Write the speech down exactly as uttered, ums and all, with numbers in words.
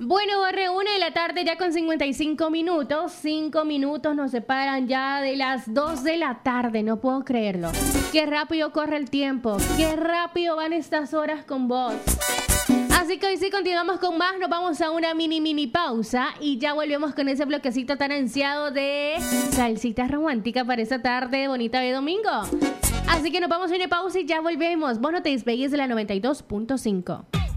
Bueno, Borre, una de la tarde ya con cincuenta y cinco minutos. Cinco minutos nos separan ya de las dos de la tarde. No puedo creerlo. Qué rápido corre el tiempo. Qué rápido van estas horas con vos. Así que hoy sí continuamos con más. Nos vamos a una mini mini pausa y ya volvemos con ese bloquecito tan ansiado de salsita romántica para esta tarde bonita de domingo. Así que nos vamos a una pausa y ya volvemos. Vos no te despegues de la noventa y dos punto cinco.